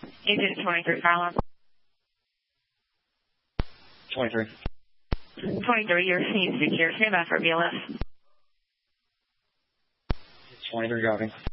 Agent 23, Carla. 23. 23, your scene secure. Stand by for BLS. 23 driving.